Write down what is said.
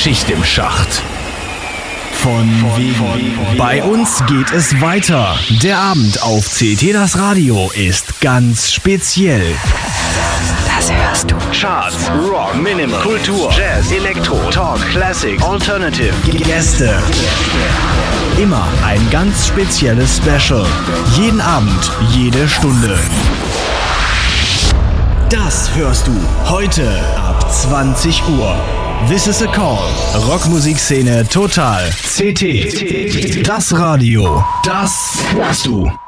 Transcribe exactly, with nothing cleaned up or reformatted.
Schicht im Schacht. Von wegen. Bei uns geht es weiter. Der Abend auf C T Das Radio ist ganz speziell. Das hörst du. Charts, Rock, Minimal, Kultur, Jazz, Elektro, Talk, Classic, Alternative, Gäste. Immer ein ganz spezielles Special. Jeden Abend, jede Stunde. Das hörst du heute ab zwanzig Uhr. This is a Call. Rockmusikszene total. C T. Das Radio. Das hörst du.